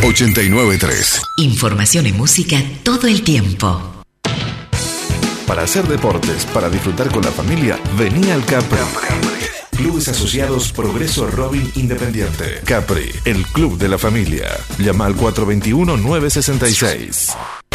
89.3. Información y música todo el tiempo. Para hacer deportes, para disfrutar con la familia, vení al Capri. Clubes Asociados Progreso Robin Independiente. Capri, el club de la familia. Llama al 421-966.